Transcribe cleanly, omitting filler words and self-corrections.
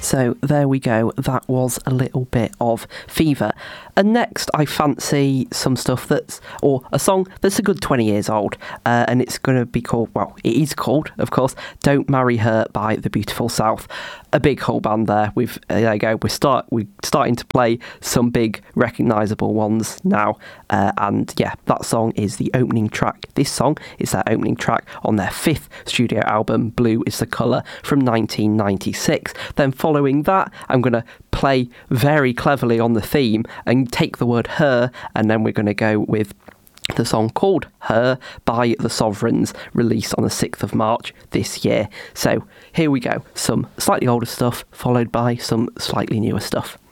So there we go. That was a little bit of Fever. And next, I fancy some stuff or a song that's a good 20 years old. And it's going to be called, it is called, of course, Don't Marry Her by The Beautiful South. A big whole band there. There you go. We're starting to play some big recognisable ones now. And yeah, that song is the opening track. This song is their opening track on their 5th studio album, Blue is the Colour, from 1996. Then following that, I'm going to play very cleverly on the theme and take the word her, and then we're going to go with the song called Her by The Sovereigns, released on the 6th of March this year. So here we go. Some slightly older stuff, followed by some slightly newer stuff.